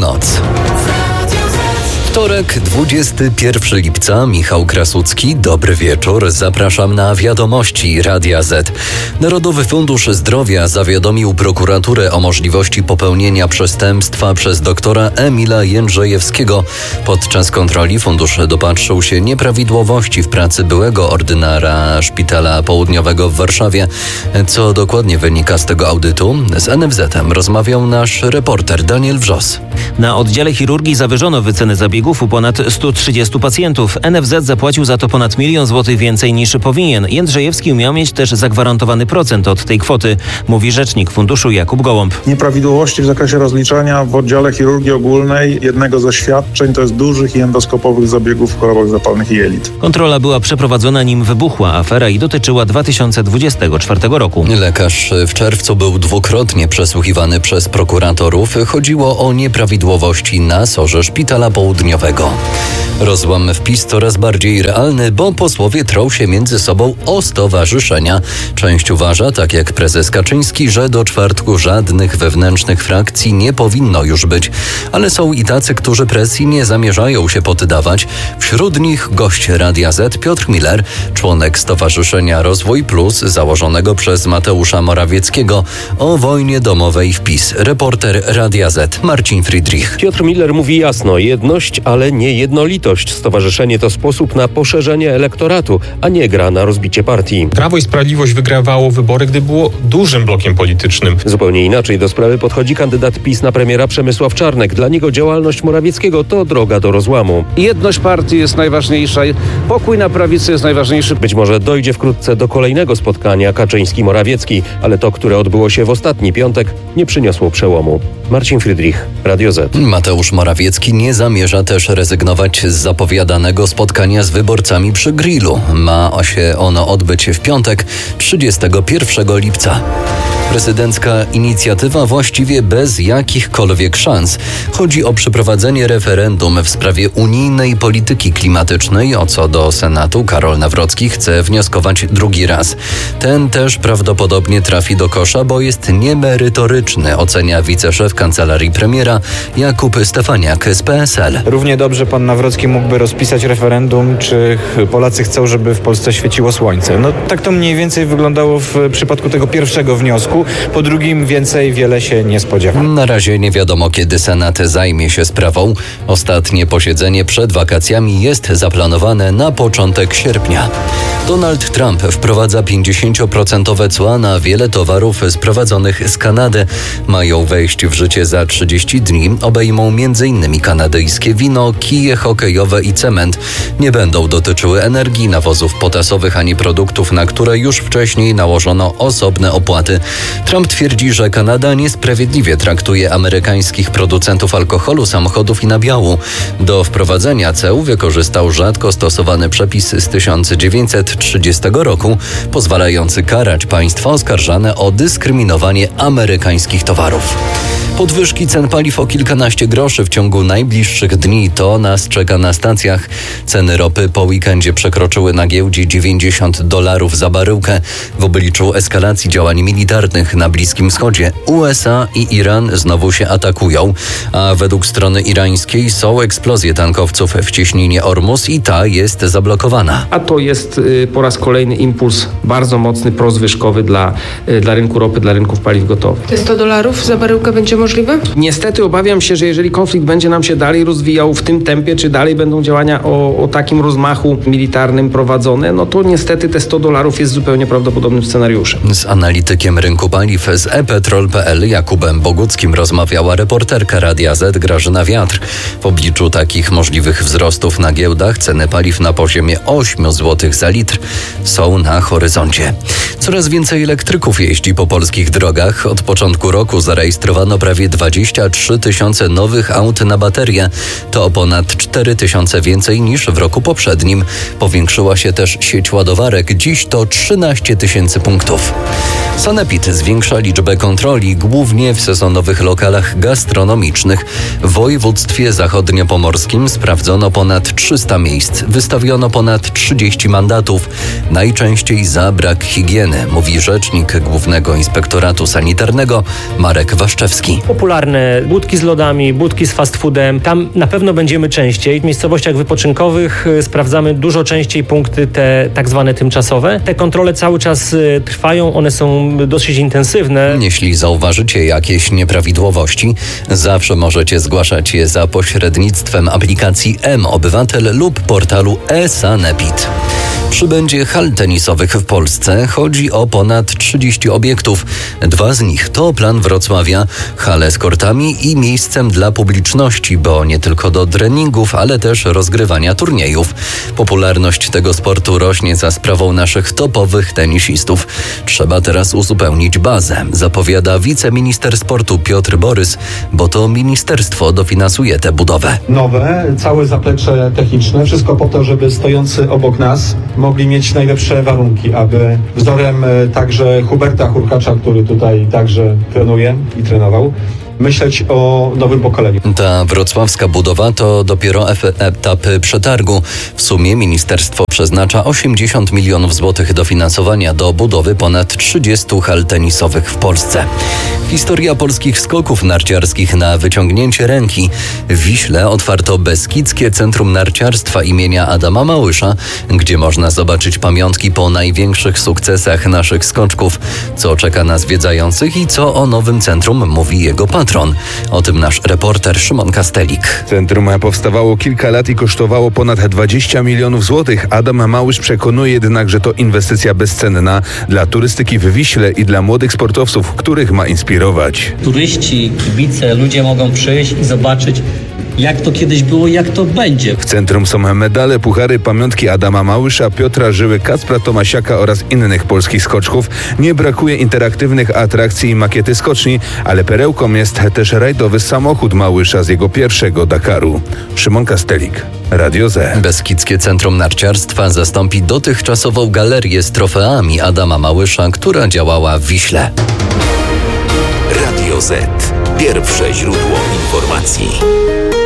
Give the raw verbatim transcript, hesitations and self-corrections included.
noc. Wtorek, dwudziestego pierwszego lipca, Michał Krasucki, dobry wieczór, zapraszam na wiadomości Radia Z. Narodowy Fundusz Zdrowia zawiadomił prokuraturę o możliwości popełnienia przestępstwa przez doktora Emila Jędrzejewskiego. Podczas kontroli fundusz dopatrzył się nieprawidłowości w pracy byłego ordynara Szpitala Południowego w Warszawie. Co dokładnie wynika z tego audytu? Z N F Z-em rozmawiał nasz reporter Daniel Wrzos. Na oddziale chirurgii zawyżono wyceny zabiegów u ponad stu trzydziestu pacjentów. N F Z zapłacił za to ponad milion złotych więcej niż powinien. Jędrzejewski miał mieć też zagwarantowany procent od tej kwoty, mówi rzecznik funduszu Jakub Gołąb. Nieprawidłowości w zakresie rozliczania w oddziale chirurgii ogólnej jednego ze świadczeń to jest dużych i endoskopowych zabiegów w chorobach zapalnych jelit. Kontrola była przeprowadzona, nim wybuchła afera i dotyczyła dwa tysiące dwudziestego czwartego roku. Lekarz w czerwcu był dwukrotnie przesłuchiwany przez prokuratorów. Chodziło o nieprawidłowości na sorze Szpitala Południowego. Rozłam w PiS coraz bardziej realny, bo posłowie trą się między sobą o stowarzyszenia. Część uważa, tak jak prezes Kaczyński, że do czwartku żadnych wewnętrznych frakcji nie powinno już być. Ale są i tacy, którzy presji nie zamierzają się poddawać. Wśród nich gość Radia Z Piotr Miller, członek Stowarzyszenia Rozwój Plus, założonego przez Mateusza Morawieckiego, o wojnie domowej w PiS. Reporter Radia Z Marcin Friedrich. Piotr Miller mówi jasno: jedność, ale nie jednolitość. Stowarzyszenie to sposób na poszerzenie elektoratu, a nie gra na rozbicie partii. Prawo i Sprawiedliwość wygrywało wybory, gdy było dużym blokiem politycznym. Zupełnie inaczej do sprawy podchodzi kandydat PiS na premiera Przemysław Czarnek. Dla niego działalność Morawieckiego to droga do rozłamu. Jedność partii jest najważniejsza, pokój na prawicy jest najważniejszy. Być może dojdzie wkrótce do kolejnego spotkania Kaczyński-Morawiecki, ale to, które odbyło się w ostatni piątek, nie przyniosło przełomu. Marcin Friedrich, Radio Z. Mateusz Morawiecki nie zamierza też rezygnować z zapowiadanego spotkania z wyborcami przy grillu. Ma się ono odbyć w piątek, trzydziestego pierwszego lipca. Prezydencka inicjatywa właściwie bez jakichkolwiek szans. Chodzi o przeprowadzenie referendum w sprawie unijnej polityki klimatycznej, o co do Senatu Karol Nawrocki chce wnioskować drugi raz. Ten też prawdopodobnie trafi do kosza, bo jest niemerytoryczny, ocenia wiceszef kancelarii premiera Jakub Stefaniak z P S L. Równie dobrze pan Nawrocki mógłby rozpisać referendum, czy Polacy chcą, żeby w Polsce świeciło słońce. No tak to mniej więcej wyglądało w przypadku tego pierwszego wniosku. Po drugim więcej wiele się nie spodziewa. Na razie nie wiadomo, kiedy Senat zajmie się sprawą. Ostatnie posiedzenie przed wakacjami jest zaplanowane na początek sierpnia. Donald Trump wprowadza pięćdziesięcioprocentowe cła na wiele towarów sprowadzonych z Kanady. Mają wejść w życie za trzydzieści dni. Obejmą m.in. kanadyjskie wino, kije hokejowe i cement. Nie będą dotyczyły energii, nawozów potasowych ani produktów, na które już wcześniej nałożono osobne opłaty. Trump twierdzi, że Kanada niesprawiedliwie traktuje amerykańskich producentów alkoholu, samochodów i nabiału. Do wprowadzenia ceł wykorzystał rzadko stosowany przepis z tysiąc dziewięćset trzydziestego roku, pozwalający karać państwa oskarżane o dyskryminowanie amerykańskich towarów. Podwyżki cen paliw o kilkanaście groszy w ciągu najbliższych dni to nas czeka na stacjach. Ceny ropy po weekendzie przekroczyły na giełdzie dziewięćdziesiąt dolarów za baryłkę. W obliczu eskalacji działań militarnych na Bliskim Wschodzie U S A i Iran znowu się atakują, a według strony irańskiej są eksplozje tankowców w cieśninie Ormus i ta jest zablokowana. A to jest y, po raz kolejny impuls bardzo mocny, prozwyżkowy dla, y, dla rynku ropy, dla rynków paliw gotowych. Te sto dolarów za baryłkę będzie możliwe? Niestety obawiam się, że jeżeli konflikt będzie nam się dalej rozwijał w tym tempie, czy dalej będą działania o, o takim rozmachu militarnym prowadzone, no to niestety te sto dolarów jest zupełnie prawdopodobnym scenariuszem. Z analitykiem rynku paliw z e petrol kropka p l Jakubem Boguckim rozmawiała reporterka Radia Z Grażyna Wiatr. W obliczu takich możliwych wzrostów na giełdach ceny paliw na poziomie osiem złotych za litr są na horyzoncie. Coraz więcej elektryków jeździ po polskich drogach. Od początku roku zarejestrowano prawie dwadzieścia trzy tysiące nowych aut na baterie. To o ponad cztery tysiące więcej niż w roku poprzednim. Powiększyła się też sieć ładowarek. Dziś to trzynaście tysięcy punktów. Sanepid zwiększa liczbę kontroli, głównie w sezonowych lokalach gastronomicznych. W województwie zachodniopomorskim sprawdzono ponad trzysta miejsc, wystawiono ponad trzydzieści mandatów, najczęściej za brak higieny, mówi rzecznik Głównego Inspektoratu Sanitarnego Marek Waszczewski. Popularne budki z lodami, budki z fast foodem, tam na pewno będziemy częściej. W miejscowościach wypoczynkowych sprawdzamy dużo częściej punkty te tak zwane tymczasowe. Te kontrole cały czas trwają, one są dosyć intensywne. Jeśli zauważycie jakieś nieprawidłowości, zawsze możecie zgłaszać je za pośrednictwem aplikacji M-Obywatel lub portalu e-Sanepid. Przybędzie hal tenisowych w Polsce chodzi o ponad trzydzieści obiektów. Dwa z nich to plan Wrocławia, hale z kortami i miejscem dla publiczności, bo nie tylko do treningów, ale też rozgrywania turniejów. Popularność tego sportu rośnie za sprawą naszych topowych tenisistów. Trzeba teraz uzupełnić bazę, zapowiada wiceminister sportu Piotr Borys, bo to ministerstwo dofinansuje tę budowę. Nowe, całe zaplecze techniczne, wszystko po to, żeby stojący obok nas mogli mieć najlepsze warunki, aby wzorem także Huberta Hurkacza, który tutaj także trenuje i trenował, myśleć o nowym pokoleniu. Ta wrocławska budowa to dopiero etap przetargu. W sumie ministerstwo przeznacza osiemdziesiąt milionów złotych dofinansowania do budowy ponad trzydziestu hal tenisowych w Polsce. Historia polskich skoków narciarskich na wyciągnięcie ręki. W Wiśle otwarto Beskidzkie Centrum Narciarstwa imienia Adama Małysza, gdzie można zobaczyć pamiątki po największych sukcesach naszych skoczków. Co czeka na zwiedzających i co o nowym centrum mówi jego patron. O tym nasz reporter Szymon Kastelik. Centrum powstawało kilka lat i kosztowało ponad dwadzieścia milionów złotych. Adam Małysz przekonuje jednak, że to inwestycja bezcenna dla turystyki w Wiśle i dla młodych sportowców, których ma inspirować. Turyści, kibice, ludzie mogą przyjść i zobaczyć, jak to kiedyś było, jak to będzie. W centrum są medale, puchary, pamiątki Adama Małysza, Piotra Żyły, Kacpra Tomasiaka oraz innych polskich skoczków. Nie brakuje interaktywnych atrakcji i makiety skoczni, ale perełką jest też rajdowy samochód Małysza z jego pierwszego Dakaru. Szymon Kastelik, Radio Z. Beskidzkie Centrum Narciarstwa zastąpi dotychczasową galerię z trofeami Adama Małysza, która działała w Wiśle. Radio Z. Pierwsze źródło informacji.